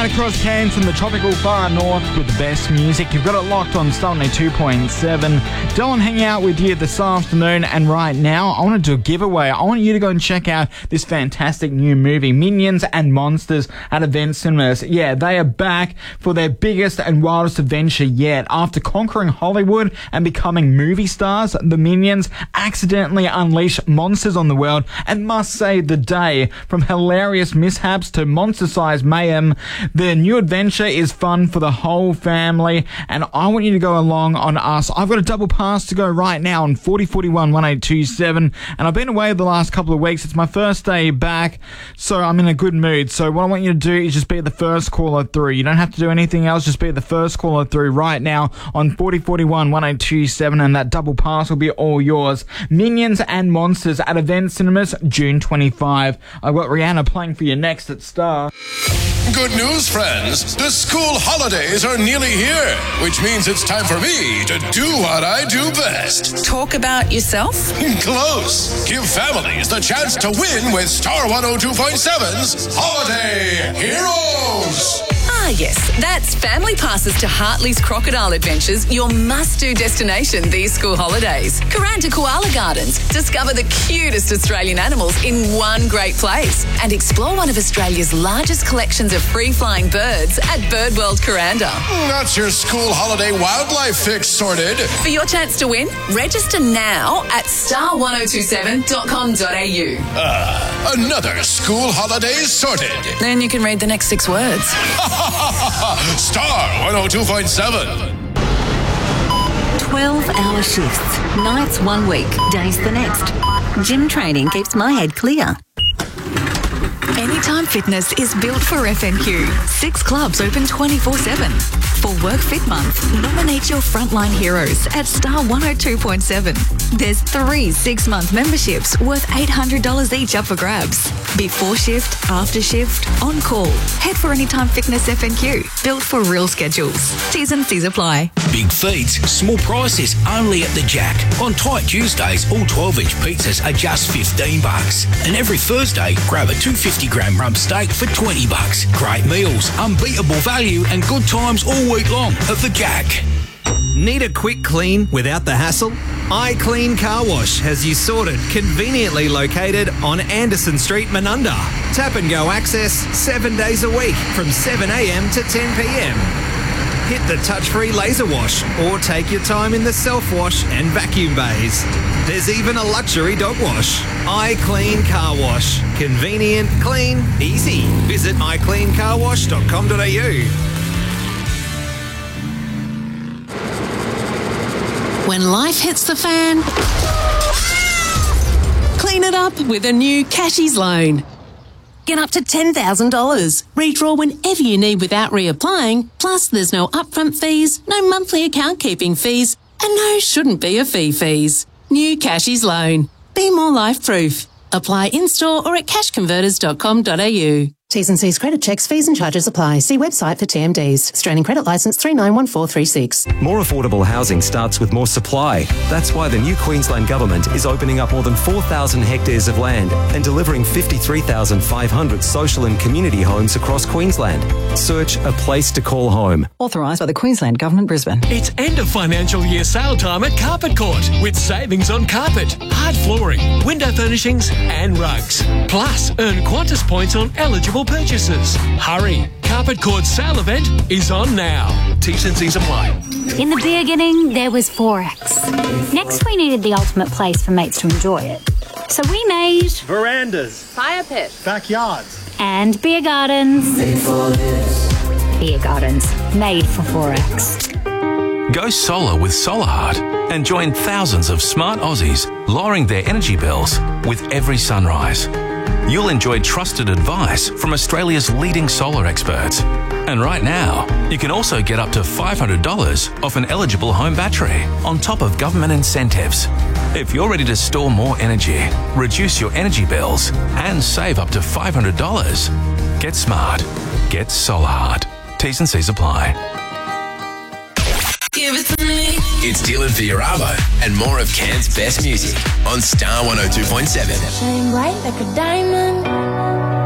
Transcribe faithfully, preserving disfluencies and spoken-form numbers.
right across Cairns from the tropical far north with the best music. You've got it locked on Star one oh two point seven. Dylan hanging out with you this afternoon, and right now I want to do a giveaway. I want you to go and check out this fantastic new movie, Minions and Monsters, at Event Cinemas. Yeah, they are back for their biggest and wildest adventure yet. After conquering Hollywood and becoming movie stars, the Minions accidentally unleash monsters on the world and must save the day. From hilarious mishaps to monster-sized mayhem, the new adventure is fun for the whole family, and I want you to go along on us. I've got a double pass to go right now on forty forty-one one eight two seven, and I've been away the last couple of weeks. It's my first day back, so I'm in a good mood. So what I want you to do is just be the first caller through. You don't have to do anything else, just be the first caller through right now on forty forty-one one eight two seven, and that double pass will be all yours. Minions and Monsters at Event Cinemas, June twenty-fifth. I've got Rihanna playing for you next at Star. Good news, friends. The school holidays are nearly here, which means it's time for me to do what I do best. Talk about yourself? Close. Give families the chance to win with Star one oh two point seven's Holiday Heroes. Ah, yes, that's family passes to Hartley's Crocodile Adventures, your must-do destination these school holidays. Kuranda Koala Gardens. Discover the cutest Australian animals in one great place and explore one of Australia's largest collections of free-flying birds at Birdworld Kuranda. That's your school holiday wildlife fix sorted. For your chance to win, register now at star one oh two seven dot com dot a u. Ah, uh, another school holiday sorted. Then you can read the next six words. Star one oh two point seven. twelve-hour shifts. Nights one week, days the next. Gym training keeps my head clear. Anytime Fitness is built for F N Q. Six clubs open twenty-four seven. For Work Fit Month, nominate your frontline heroes at Star one oh two point seven. There's three six-month memberships worth eight hundred dollars each up for grabs. Before shift, after shift, on call. Head for Anytime Fitness F N Q. Built for real schedules. T's and C's apply. Big feeds, small prices, only at the Jack. On tight Tuesdays, all twelve-inch pizzas are just fifteen bucks. And every Thursday, grab a two hundred fifty gram rump steak for twenty bucks. Great meals, unbeatable value, and good times all week long at the Jack. Need a quick clean without the hassle? iClean Car Wash has you sorted, conveniently located on Anderson Street, Menunda. Tap and go access seven days a week from seven a m to ten p m. Hit the touch-free laser wash or take your time in the self-wash and vacuum bays. There's even a luxury dog wash. iClean Car Wash. Convenient, clean, easy. Visit i clean car wash dot com dot a u. When life hits the fan, clean it up with a new Cashies loan. Get up to ten thousand dollars. Redraw whenever you need without reapplying. Plus, there's no upfront fees, no monthly account keeping fees, and no shouldn't be a fee fees. New Cashies loan. Be more life-proof. Apply in-store or at cash converters dot com dot a u. T's and C's credit checks, fees and charges apply. See website for T M Ds. Australian Credit Licence three nine one four three six. More affordable housing starts with more supply. That's why the new Queensland Government is opening up more than four thousand hectares of land and delivering fifty-three thousand five hundred social and community homes across Queensland. Search a place to call home. Authorised by the Queensland Government, Brisbane. It's end of financial year sale time at Carpet Court with savings on carpet, hard flooring, window furnishings and rugs. Plus, earn Qantas points on eligible purchases. Hurry! Carpet Court's sale event is on now. T's and C's apply. In the beginning, there was Forex. Next, we needed the ultimate place for mates to enjoy it. So we made verandas, fire pits, backyards, and beer gardens. Made for this. Beer gardens made for Forex. Go solar with SolarHeart and join thousands of smart Aussies lowering their energy bills with every sunrise. You'll enjoy trusted advice from Australia's leading solar experts. And right now, you can also get up to five hundred dollars off an eligible home battery on top of government incentives. If you're ready to store more energy, reduce your energy bills, and save up to five hundred dollars, get smart. Get SolarHeart. T's and C's apply. Give it to me. It's Dylan Fioramo and more of Cairns' best music on Star one oh two point seven. Shine bright like a diamond.